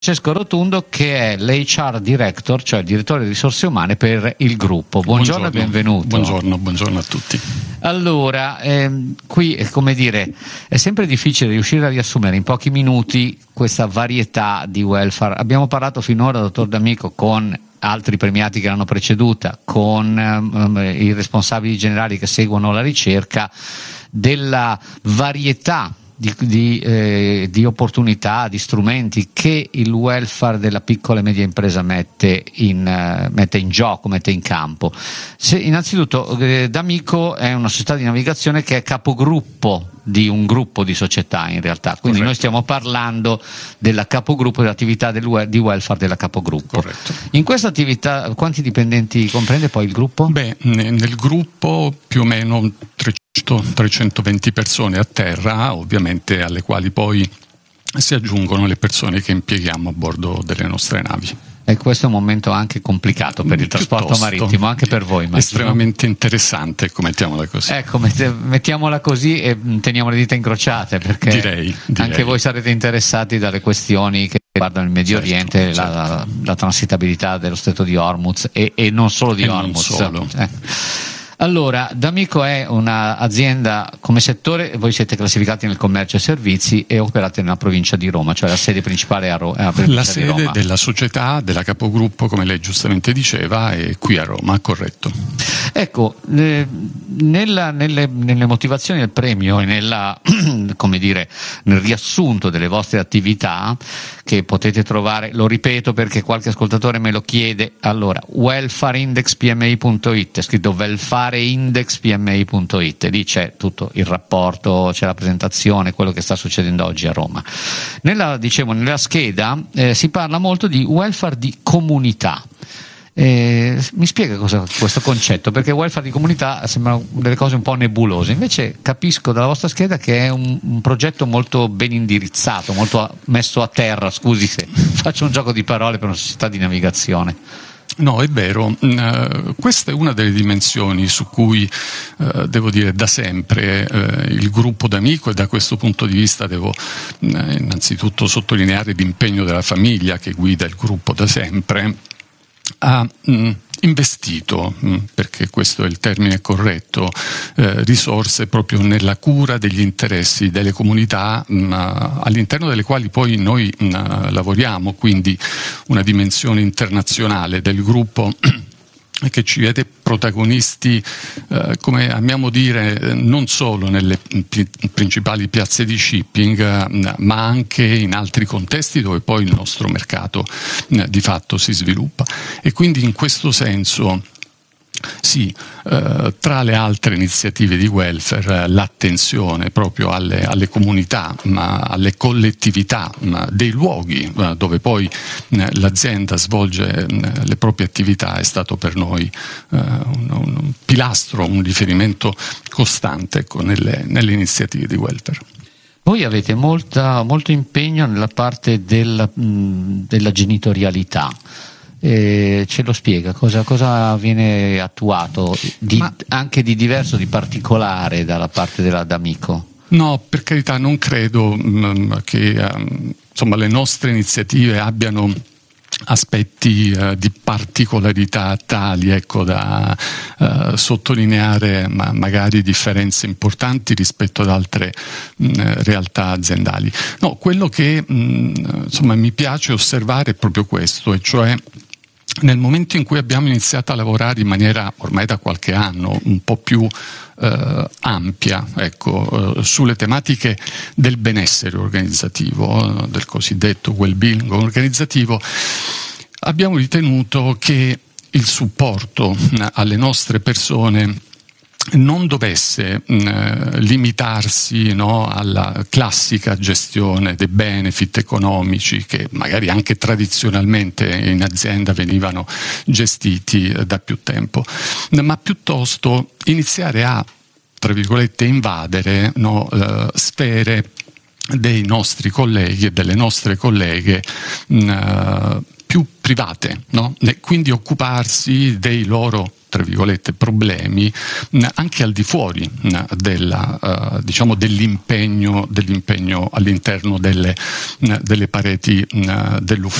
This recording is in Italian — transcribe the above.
Francesco Rotundo, che è l'HR Director, cioè il direttore di risorse umane per il gruppo. Buongiorno e benvenuto. Buongiorno a tutti. Allora, qui, come dire, è sempre difficile riuscire a riassumere in pochi minuti questa varietà di welfare. Abbiamo parlato finora, dottor D'Amico, con altri premiati che l'hanno preceduta, con i responsabili generali che seguono la ricerca, della varietà di opportunità, di strumenti che il welfare della piccola e media impresa mette in gioco, mette in campo. Innanzitutto, D'Amico è una società di navigazione che è capogruppo di un gruppo di società, in realtà, quindi Corretto. Noi stiamo parlando della capogruppo, dell'attività di welfare della capogruppo. Corretto. In questa attività quanti dipendenti comprende poi il gruppo? Nel gruppo più o meno 320 persone a terra, ovviamente, alle quali poi si aggiungono le persone che impieghiamo a bordo delle nostre navi. E questo è un momento anche complicato per il trasporto marittimo, anche per voi, immagino. Estremamente interessante, ecco, mettiamola così. Ecco, mettiamola così e teniamo le dita incrociate, perché direi. Anche voi sarete interessati dalle questioni che riguardano il Medio Oriente, certo. la transitabilità dello Stretto di Hormuz e non solo di Hormuz. Non solo. Allora, D'Amico è un'azienda come settore, voi siete classificati nel commercio e servizi e operate nella provincia di Roma, cioè la sede principale è a Roma. La sede della società, della capogruppo, come lei giustamente diceva, è qui a Roma, corretto. Ecco, nelle motivazioni del premio e come dire, nel riassunto delle vostre attività, che potete trovare, lo ripeto perché qualche ascoltatore me lo chiede, allora, welfareindexpmi.it, è scritto welfareindexpmi.it, lì c'è tutto il rapporto, c'è la presentazione, quello che sta succedendo oggi a Roma. Nella scheda si parla molto di welfare di comunità. Mi spiega cosa questo concetto, perché welfare di comunità sembrano delle cose un po' nebulose, invece capisco dalla vostra scheda che è un progetto molto ben indirizzato, molto messo a terra, scusi se faccio un gioco di parole per una società di navigazione. No, è vero, questa è una delle dimensioni su cui devo dire da sempre il gruppo D'Amico, e da questo punto di vista devo innanzitutto sottolineare l'impegno della famiglia che guida il gruppo da sempre, ha investito, perché questo è il termine corretto, risorse proprio nella cura degli interessi delle comunità all'interno delle quali poi noi lavoriamo, quindi una dimensione internazionale del gruppo che ci vede protagonisti, come amiamo dire, non solo nelle principali piazze di shipping, ma anche in altri contesti dove poi il nostro mercato di fatto si sviluppa. E quindi in questo senso sì, tra le altre iniziative di welfare, l'attenzione proprio alle comunità, alle collettività dei luoghi dove poi l'azienda svolge le proprie attività è stato per noi un pilastro, un riferimento costante, ecco, nelle iniziative di welfare. Voi avete molto impegno nella parte della genitorialità. Ce lo spiega cosa viene attuato anche di diverso, di particolare dalla parte della D'Amico? No, per carità, non credo che le nostre iniziative abbiano aspetti di particolarità tali, ecco, da sottolineare magari differenze importanti rispetto ad altre realtà aziendali. No, quello che mi piace osservare è proprio questo, e cioè nel momento in cui abbiamo iniziato a lavorare in maniera ormai da qualche anno un po' più ampia, ecco, sulle tematiche del benessere organizzativo, del cosiddetto well-being organizzativo, abbiamo ritenuto che il supporto alle nostre persone non dovesse limitarsi alla classica gestione dei benefit economici che magari anche tradizionalmente in azienda venivano gestiti da più tempo, ma piuttosto iniziare a, tra virgolette, invadere sfere dei nostri colleghi e delle nostre colleghe più private, no? E quindi occuparsi dei loro tra virgolette, problemi anche al di fuori dell'impegno all'interno delle pareti dell'ufficio.